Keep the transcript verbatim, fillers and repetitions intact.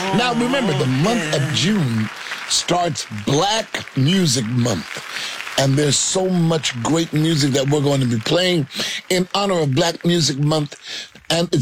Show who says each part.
Speaker 1: Now, remember, the month of June starts Black Music Month. And there's so much great music that we're going to be playing in honor of Black Music Month. And it's